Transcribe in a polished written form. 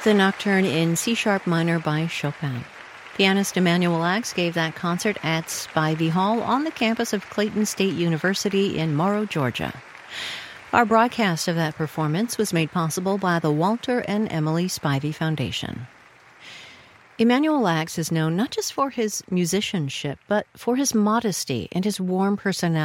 the Nocturne in C-sharp minor by Chopin. Pianist Emanuel Ax gave that concert at Spivey Hall on the campus of Clayton State University in Morrow, Georgia. Our broadcast of that performance was made possible by the Walter and Emily Spivey Foundation. Emanuel Ax is known not just for his musicianship, but for his modesty and his warm personality.